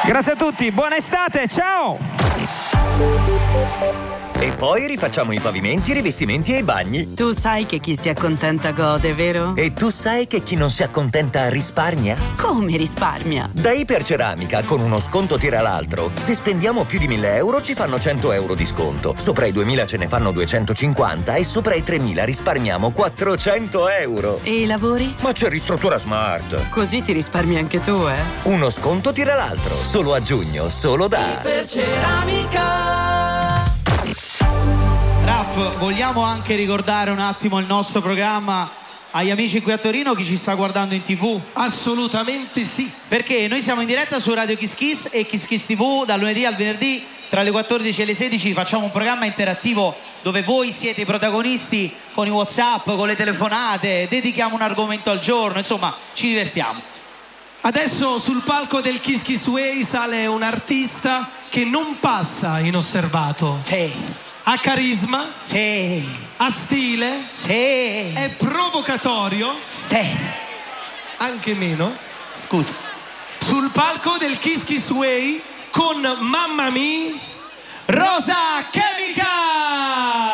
Grazie a tutti, buona estate, ciao! E poi rifacciamo i pavimenti, i rivestimenti e i bagni. Tu sai che chi si accontenta gode, vero? E tu sai che chi non si accontenta risparmia? Come risparmia? Da Iperceramica, con uno sconto tira l'altro. Se spendiamo più di 1.000 euro ci fanno 100 euro di sconto. Sopra i 2.000 ce ne fanno 250 e sopra i 3.000 risparmiamo 400 euro. E i lavori? Ma c'è Ristruttura Smart. Così ti risparmi anche tu, eh? Uno sconto tira l'altro. Solo a giugno, solo da Iperceramica. Raff, vogliamo anche ricordare un attimo il nostro programma agli amici qui a Torino, chi ci sta guardando in TV? Assolutamente sì. Perché noi siamo in diretta su Radio Kiss Kiss e Kiss Kiss TV dal lunedì al venerdì tra le 14 e le 16. Facciamo un programma interattivo dove voi siete i protagonisti con i WhatsApp, con le telefonate, dedichiamo un argomento al giorno, insomma ci divertiamo. Adesso sul palco del Kiss Kiss Way sale un artista che non passa inosservato. Sì. Ha carisma, Sì. ha stile, Sì. è provocatorio, Sì. anche meno. Scusa. Sul palco del Kiss Kiss Way con Mamma Mia, Rosa Chemical!